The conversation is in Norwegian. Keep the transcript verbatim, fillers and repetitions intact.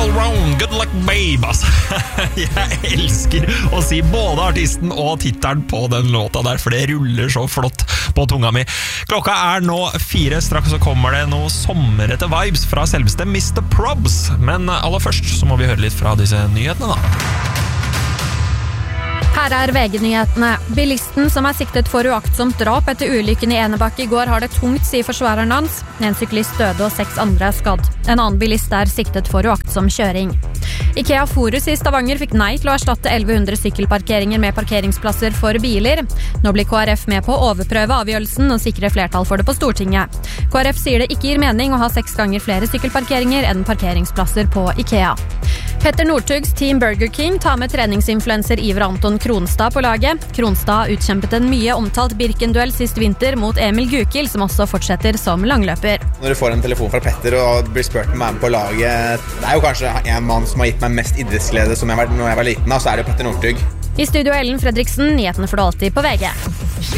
Purple Round, Good Luck Babe. Altså, jeg elsker å si både artisten og tittelen på den låta der, for det ruller så flott på tunga mi. Klokka er nå fire, straks så kommer det noe sommerete vibes fra selveste mister Probs. Men aller først så må vi høre litt fra disse nyhetene da. Her er V G-nyhetene. Bilisten som er siktet for uaktsomt drap etter ulykken i Enebakk i går har det tungt, sier forsvareren hans. En syklist døde og seks andre er skadd. En annen bilist er siktet for uaktsom kjøring. IKEA Forus i Stavanger fikk nei til å erstatte elleve hundre sykkelparkeringer med parkeringsplasser for biler. Nå blir K R F med på å overprøve avgjørelsen og sikre flertall for det på Stortinget. K R F sier det ikke gir mening å ha seks ganger flere sykkelparkeringer enn parkeringsplasser på IKEA. Petter Northugs Team Burger King tar med treningsinfluencer Iver Anton Kronstad på laget. Kronstad utkjempet en mye omtalt Birken-duell sist vinter mot Emil Gukild, som også fortsetter som langløper. Når du får en telefon fra Petter og blir spurt om å være med på laget, det er jo kanskje en mann som har gitt meg mest idrettsglede som jeg var, når jeg var liten, så er det Petter Northug. I studio Ellen Fredriksen, nyhetene får du alltid på V G.